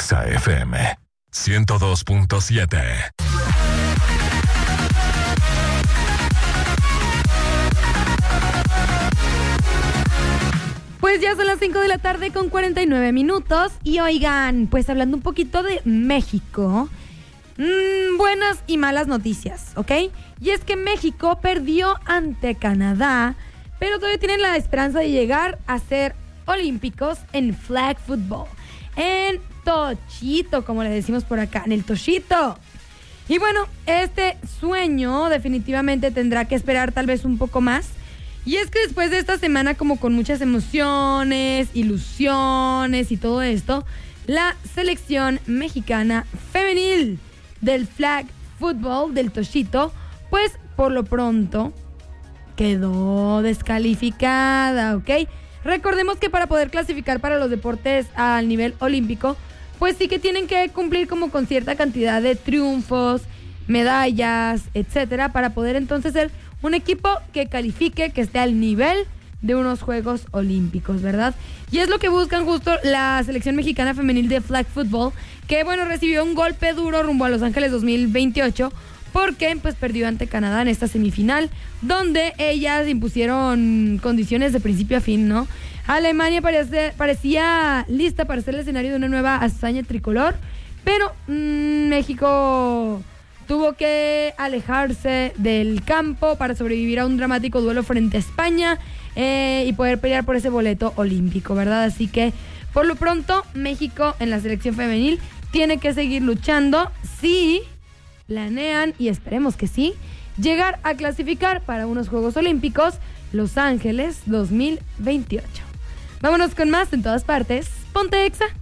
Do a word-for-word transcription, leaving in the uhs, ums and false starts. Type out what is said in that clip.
Exa F M ciento dos punto siete. Pues ya son las cinco de la tarde con cuarenta y nueve minutos. Y oigan, pues hablando un poquito de México, mmm, buenas y malas noticias, ¿ok? Y es que México perdió ante Canadá, pero todavía tienen la esperanza de llegar a ser olímpicos en flag football, en tochito, como le decimos por acá, en el tochito. Y bueno, este sueño definitivamente tendrá que esperar tal vez un poco más. Y es que después de esta semana, como con muchas emociones, ilusiones y todo esto, la selección mexicana femenil del flag football, del tochito, pues por lo pronto quedó descalificada, ¿ok? Recordemos que para poder clasificar para los deportes al nivel olímpico, pues sí que tienen que cumplir como con cierta cantidad de triunfos, medallas, etcétera, para poder entonces ser un equipo que califique, que esté al nivel de unos Juegos Olímpicos, ¿verdad? Y es lo que buscan justo la selección mexicana femenil de flag football, que bueno, recibió un golpe duro rumbo a Los Ángeles dos mil veintiocho, porque pues perdió ante Canadá en esta semifinal, donde ellas impusieron condiciones de principio a fin, ¿no? Alemania parece, parecía lista para ser el escenario de una nueva hazaña tricolor, pero mmm, México tuvo que alejarse del campo para sobrevivir a un dramático duelo frente a España eh, y poder pelear por ese boleto olímpico, ¿verdad? Así que, por lo pronto, México en la selección femenil tiene que seguir luchando si planean, y esperemos que sí, llegar a clasificar para unos Juegos Olímpicos Los Ángeles dos mil veintiocho. Vámonos con más en todas partes. Ponte Exa.